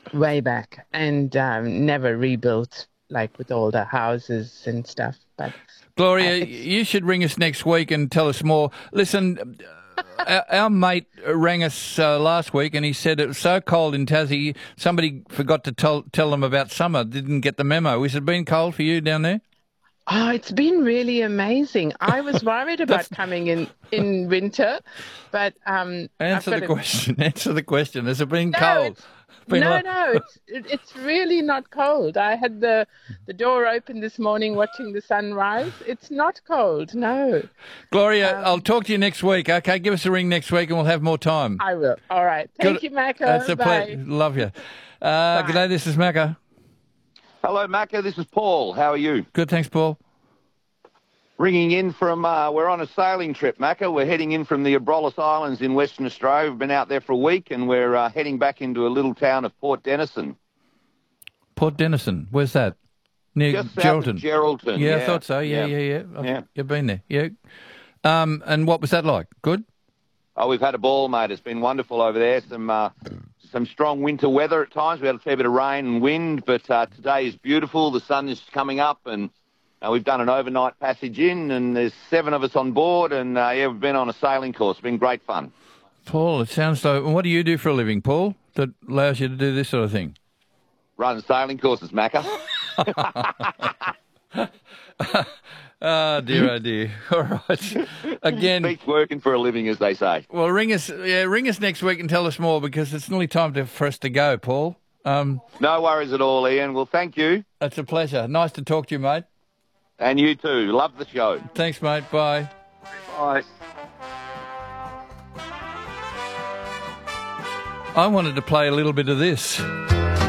way back, and never rebuilt like with all the houses and stuff. But Gloria, it's you should ring us next week and tell us more. Listen, our mate rang us last week and he said it was so cold in Tassie, somebody forgot to tell them about summer, didn't get the memo. Has it been cold for you down there? oh, it's been really amazing. I was worried That's about coming in winter, but I've Answer got the a question. Answer the question. Has it been no. cold? It's Been no, like, no. It's really not cold. I had the door open this morning, watching the sunrise. It's not cold. No. Gloria, I'll Um, talk to you next week. Okay, give us a ring next week and we'll have more time. I will. All right. Good. Thank you, That's Mako. a pleasure. Bye. Love you. G'day, Bye. this is Macca. Hello, Macca. This is Paul. How are you? Good, thanks, Paul. Ringing in from, we're on a sailing trip, Macca. We're heading in from the Abrolhos Islands in Western Australia. We've been out there for a week and we're heading back into a little town of Port Denison. Port Denison, where's that? Near Just south of Geraldton. Geraldton. Yeah, I thought so. Yeah. Yeah. You've been there. Yeah. And what was that like? Good? Oh, we've had a ball, mate. It's been wonderful over there. Some strong winter weather at times. We had a fair bit of rain and wind, but today is beautiful. The sun is coming up and we've done an overnight passage in and there's 7 of us on board and, we've been on a sailing course. It's been great fun. Paul, it sounds like... What do you do for a living, Paul, that allows you to do this sort of thing? Run sailing courses, Macca. Oh, dear, oh, dear. All right. Again... Beats working for a living, as they say. Well, ring us next week and tell us more because it's nearly time for us to go, Paul. No worries at all, Ian. Well, thank you. It's a pleasure. Nice to talk to you, mate. And you too. Love the show. Thanks, mate. Bye. Bye. I wanted to play a little bit of this.